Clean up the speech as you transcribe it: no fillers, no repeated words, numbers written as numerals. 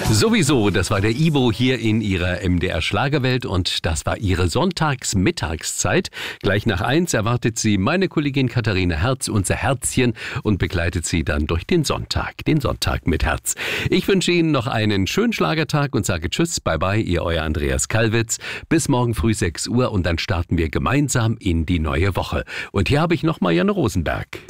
Sowieso, das war der Ibo hier in ihrer MDR Schlagerwelt und das war ihre Sonntagsmittagszeit. Gleich nach 1 erwartet sie meine Kollegin Katharina Herz, unser Herzchen, und begleitet sie dann durch den Sonntag mit Herz. Ich wünsche Ihnen noch einen schönen Schlagertag und sage Tschüss, bye bye, ihr euer Andreas Kalwitz. Bis morgen früh 6 Uhr und dann starten wir gemeinsam in die neue Woche. Und hier habe ich noch Marianne Rosenberg.